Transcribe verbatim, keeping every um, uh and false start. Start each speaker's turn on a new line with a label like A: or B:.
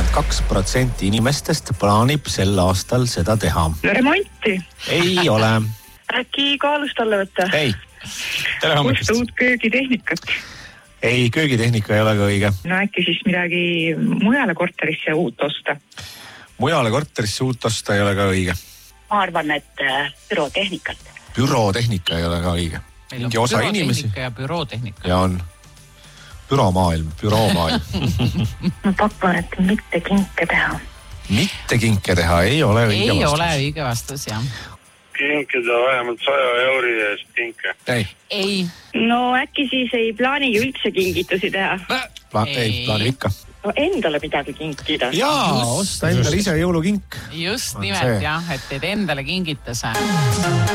A: seitsekümmend kaks protsenti inimestest plaanib sel aastal seda teha.
B: Remonti.
A: Ei ole.
B: Äkki kaalust alla võtta?
A: Ei. Tere hommikust.
B: Osta uut köögitehnikat.
A: Ei, köögitehnika ei ole ka õige.
B: No äkki siis midagi mujale korterisse uut osta.
A: Mujale korterisse uut osta ei ole ka õige.
C: Ma arvan, et bürootehnikat.
A: Bürootehnika ei ole ka õige.
D: Meil on
A: Mingi osa inimesi.
D: bürootehnika ja bürootehnika.
A: Ja on büromaailm, büroomaailm.
B: Ma pakun, et mitte kinke teha.
A: Mitte kinke teha ei ole õige
D: ei
A: vastus.
D: Ei ole õige vastus, jah.
E: Kinkida vähemalt saja euri eest kinke.
A: Ei.
D: Ei.
B: No äkki siis ei plaanigi üldse kingitusi teha.
A: Pla- ei, ei plaanib ikka.
B: No endale midagi kinkida.
A: Jaa, osta endale ise jõulukink.
D: Just
A: On
D: nimelt
A: see.
D: jah, et teed endale kingituse.